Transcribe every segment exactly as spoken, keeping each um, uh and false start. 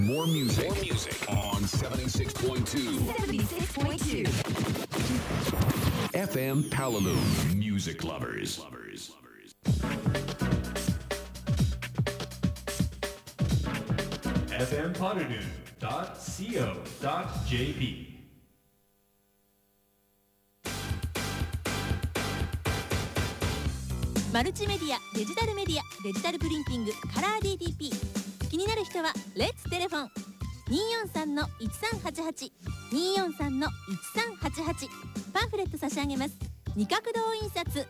More music, More music on seventy-six point two. seventy-six point two. F M Palalu Music Lovers. エフエム Palalu dot co dot jp。 マルチメディア、デジタルメディア、デジタルプリンティング、カラー ディーティーピー。 気になる人はレッツテレフォン にーよんさんのいちさんはちはち にーよんさんのいちさんはちはち。 パンフレット差し上げます。二角堂印刷。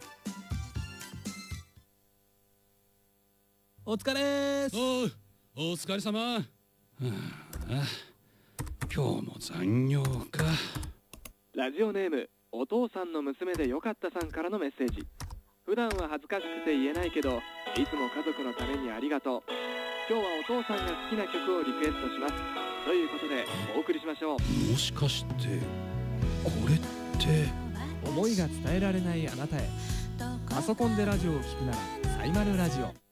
お疲れーす。 おう、お疲れ様。はあ、あ、今日も残業か。 ラジオネームお父さんの娘でよかったさんからのメッセージ。普段は恥ずかしくて言えないけど、いつも家族のためにありがとう。今日はお父さんが好きな曲をリクエストします。ということでお送りしましょう。 もしかしてこれって思いが伝えられないあなたへ。パソコンでラジオを聞くならサイマルラジオ。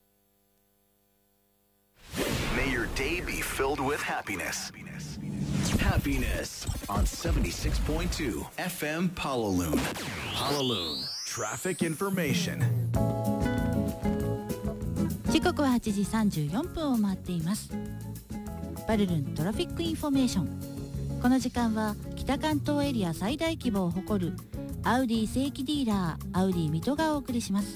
May your day be filled with happiness. Happiness on seventy-six point two F M Palalu. Palalu Traffic Information. 時刻ははちじさんじゅうよんぷんを回っています。パルルントラフィックインフォメーション。この時間は北関東エリア最大規模を誇るアウディ正規ディーラーアウディ水戸がお送りします。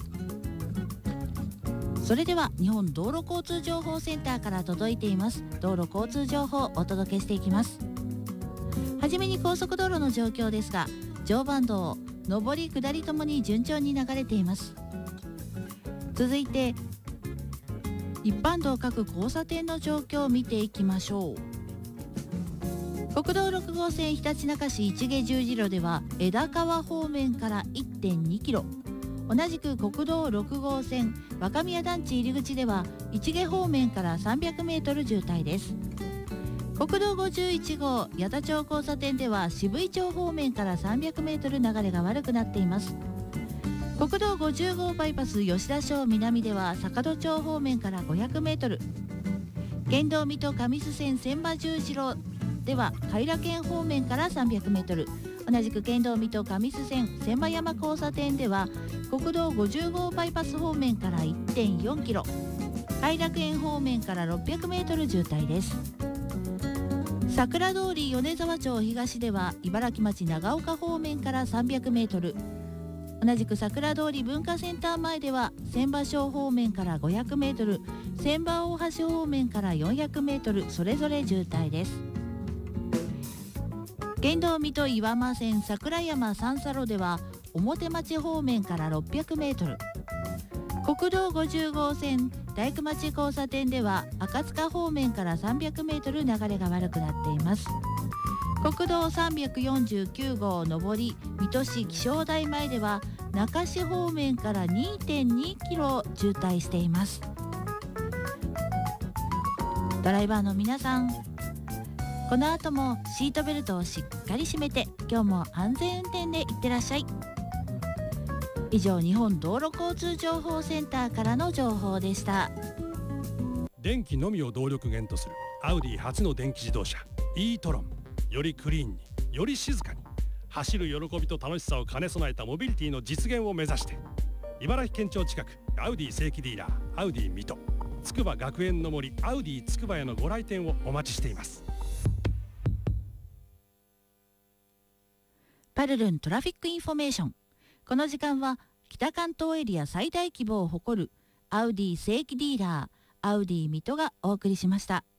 それでは日本道路交通情報センターから届いています道路交通情報をお届けしていきます。はじめに高速道路の状況ですが、常磐道上り下りともに順調に流れています。続いて一般道各交差点の状況を見ていきましょう。国道ろく号線ひたちなか市市毛十字路では枝川方面から いってんにキロ、同じく国道ろく号線若宮団地入り口では市毛方面からさんびゃくメートル渋滞です。国道ごじゅういち号八田町交差点では渋井町方面からさんびゃくメートル流れが悪くなっています。国道ごじゅう号バイパス吉田町南では坂戸町方面からごひゃくメートル、県道水戸上須線千葉十字路では偕楽園方面からさんびゃくメートル、同じく県道水戸上須線千葉山交差点では国道ごじゅう号バイパス方面から いってんよんキロ、偕楽園方面からろっぴゃくメートル渋滞です。桜通り米沢町東では茨城町長岡方面からさんびゃくメートル、同じく桜通り文化センター前では千葉町方面からごひゃくメートル、千葉大橋方面からよんひゃくメートル、それぞれ渋滞です。県道水戸岩間線桜山三叉路では表町方面からろっぴゃくメートル、国道ごじゅう号線大工町交差点では赤塚方面からさんびゃくメートル流れが悪くなっています。国道さんびゃくよんじゅうきゅう号上り水戸市気象台前では中市方面から にてんにキロ渋滞しています。ドライバーの皆さん、この後もシートベルトをしっかり締めて今日も安全運転でいってらっしゃい。以上、日本道路交通情報センターからの情報でした。 電気のみを動力源とするアウディ初の電気自動車 e トロン。よりクリーンに、より静かに走る喜びと楽しさを兼ね備えたモビリティの実現を目指して、茨城県庁近くアウディ正規ディーラーアウディ水戸、筑波学園の森アウディ筑波へのご来店をお待ちしています。 パルルントラフィックインフォメーション。この時間は北関東エリア最大規模を誇るアウディ正規ディーラーアウディ水戸がお送りしました。